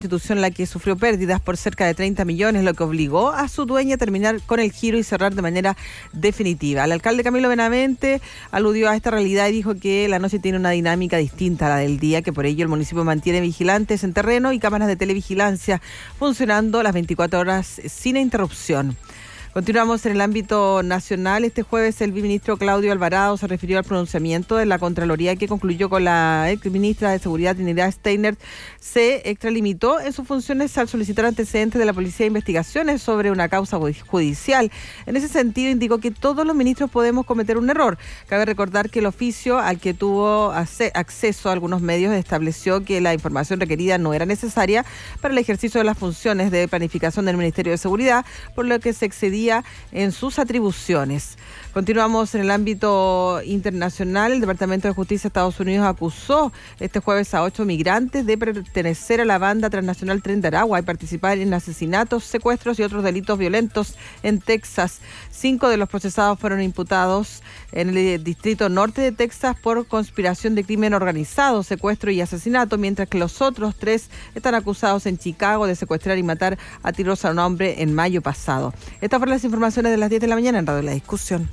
institución la que sufrió pérdidas por cerca de 30 millones, lo que obligó a su dueña a terminar con el giro y cerrar de manera definitiva. El alcalde Camilo Benavente aludió a esta realidad y dijo que la noche tiene una dinámica distinta a la del día, que por ello el municipio mantiene vigilantes en terreno y cámaras de televigilancia funcionando las 24 horas sin interrupción. Continuamos en el ámbito nacional. Este jueves el viceministro Claudio Alvarado se refirió al pronunciamiento de la Contraloría que concluyó con la exministra de Seguridad Trinidad Steiner. Se extralimitó en sus funciones al solicitar antecedentes de la Policía de Investigaciones sobre una causa judicial. En ese sentido indicó que todos los ministros podemos cometer un error. Cabe recordar que el oficio al que tuvo acceso a algunos medios estableció que la información requerida no era necesaria para el ejercicio de las funciones de planificación del Ministerio de Seguridad, por lo que se excedía en sus atribuciones. Continuamos en el ámbito internacional. El Departamento de Justicia de Estados Unidos acusó este jueves a 8 migrantes de pertenecer a la banda transnacional Tren de Aragua y participar en asesinatos, secuestros y otros delitos violentos en Texas. 5 de los procesados fueron imputados en el distrito norte de Texas por conspiración de crimen organizado, secuestro y asesinato, mientras que los otros 3 están acusados en Chicago de secuestrar y matar a tiros a un hombre en mayo pasado. Estas fueron las informaciones de las 10 de la mañana en Radio La Discusión.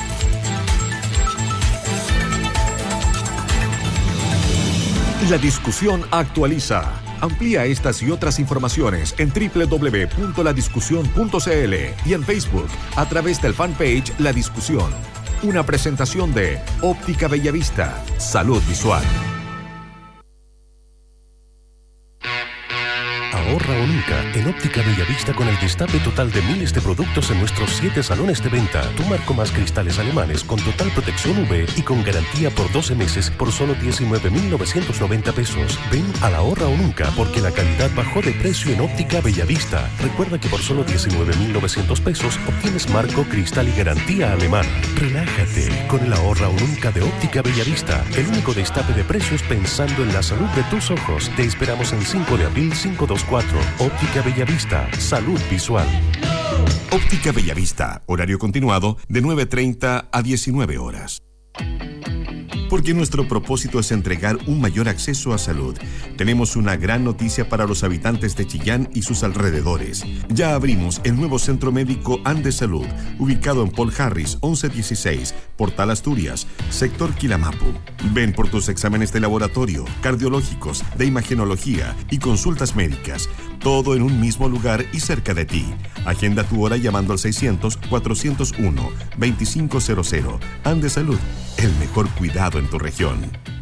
La Discusión actualiza. Amplía estas y otras informaciones en www.ladiscusión.cl y en Facebook a través del fanpage La Discusión. Una presentación de Óptica Bellavista. Salud visual. Ahorra o nunca en Óptica Bellavista con el destape total de miles de productos en nuestros 7 salones de venta. Tu marco más cristales alemanes con total protección UV y con garantía por 12 meses por solo 19.990 pesos. Ven a la Ahorra o nunca porque la calidad bajó de precio en Óptica Bellavista. Recuerda que por solo 19.900 pesos obtienes marco, cristal y garantía alemana. Relájate con el Ahorra o nunca de Óptica Bellavista. El único destape de precios pensando en la salud de tus ojos. Te esperamos en 5 de abril 524. Óptica Bellavista, salud visual. Óptica Bellavista, horario continuado de 9:30 a 19 horas. Porque nuestro propósito es entregar un mayor acceso a salud, tenemos una gran noticia para los habitantes de Chillán y sus alrededores. Ya abrimos el nuevo Centro Médico Andes Salud, ubicado en Paul Harris 1116, Portal Asturias, sector Quilamapu. Ven por tus exámenes de laboratorio, cardiológicos, de imagenología y consultas médicas, todo en un mismo lugar y cerca de ti. Agenda tu hora llamando al 600-401-2500. Andes Salud, el mejor cuidado en tu región.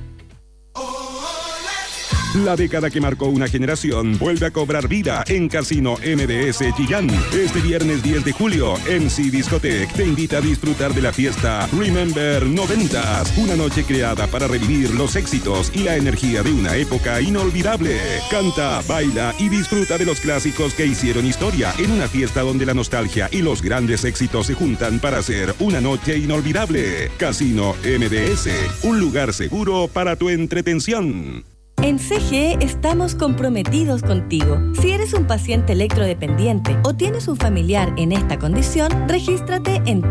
La década que marcó una generación vuelve a cobrar vida en Casino MDS Chillán. Este viernes 10 de julio, MC Discotech te invita a disfrutar de la fiesta Remember 90s, una noche creada para revivir los éxitos y la energía de una época inolvidable. Canta, baila y disfruta de los clásicos que hicieron historia en una fiesta donde la nostalgia y los grandes éxitos se juntan para hacer una noche inolvidable. Casino MDS, un lugar seguro para tu entretención. En CGE estamos comprometidos contigo. Si eres un paciente electrodependiente o tienes un familiar en esta condición, regístrate en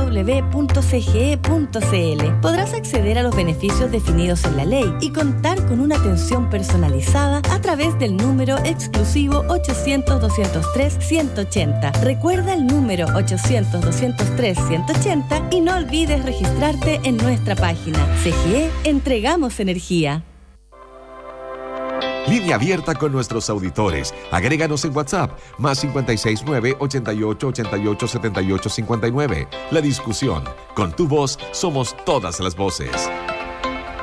www.cge.cl. Podrás acceder a los beneficios definidos en la ley y contar con una atención personalizada a través del número exclusivo 800-203-180. Recuerda el número 800-203-180 y no olvides registrarte en nuestra página. CGE, entregamos energía. Línea abierta con nuestros auditores. Agréganos en WhatsApp, más 569-8888-78-78-59. La Discusión. Con tu voz somos todas las voces.